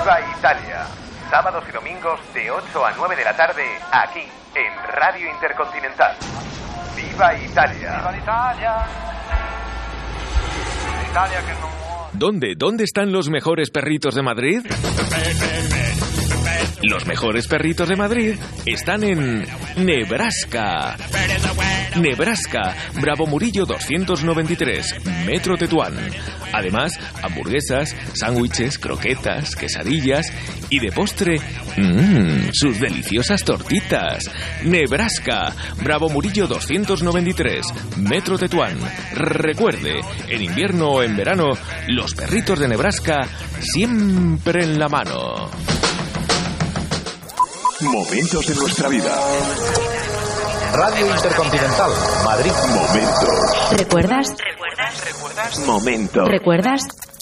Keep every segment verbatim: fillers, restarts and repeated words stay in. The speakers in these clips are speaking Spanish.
Viva Italia. Sábados y domingos de ocho a nueve de la tarde, aquí, en Radio Intercontinental. ¡Viva Italia! ¡Viva Italia! Italia que no... ¿Dónde? ¿Dónde están los mejores perritos de Madrid? Los mejores perritos de Madrid están en Nebraska. Nebraska, Bravo Murillo doscientos noventa y tres, Metro Tetuán. Además, hamburguesas, sándwiches, croquetas, quesadillas y de postre, mmm, sus deliciosas tortitas. Nebraska, Bravo Murillo doscientos noventa y tres, Metro Tetuán. Recuerde, en invierno o en verano, los perritos de Nebraska siempre en la mano. Momentos de nuestra vida. Radio Intercontinental, Madrid. Momentos. ¿Recuerdas? ¿Recuerdas? ¿Recuerdas? Momentos. ¿Recuerdas?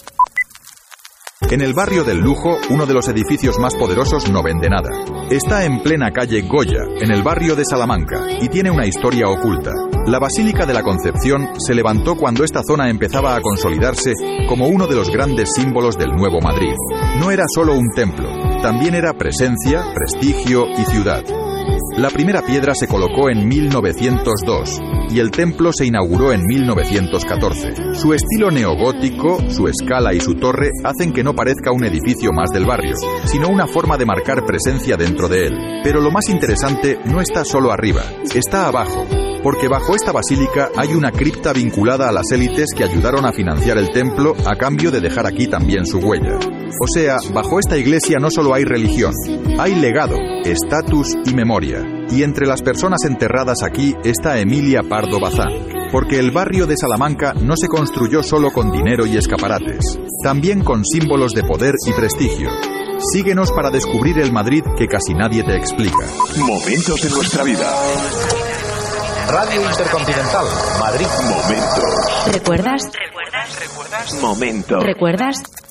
En el barrio del Lujo, uno de los edificios más poderosos no vende nada. Está en plena calle Goya, en el barrio de Salamanca, y tiene una historia oculta. La Basílica de la Concepción se levantó cuando esta zona empezaba a consolidarse como uno de los grandes símbolos del Nuevo Madrid. No era solo un templo, también era presencia, prestigio y ciudad. La primera piedra se colocó en mil novecientos dos y el templo se inauguró en mil novecientos catorce. Su estilo neogótico, su escala y su torre hacen que no parezca un edificio más del barrio, sino una forma de marcar presencia dentro de él. Pero lo más interesante no está solo arriba, está abajo, porque bajo esta basílica hay una cripta vinculada a las élites que ayudaron a financiar el templo a cambio de dejar aquí también su huella. O sea, bajo esta iglesia no solo hay religión, hay legado, estatus y memoria. Y entre las personas enterradas aquí está Emilia Pardo Bazán, porque el barrio de Salamanca no se construyó solo con dinero y escaparates, también con símbolos de poder y prestigio. Síguenos para descubrir el Madrid que casi nadie te explica. Momentos de nuestra vida. Radio Intercontinental, Madrid. Momentos. ¿Recuerdas? ¿Recuerdas? ¿Recuerdas? Momentos. ¿Recuerdas?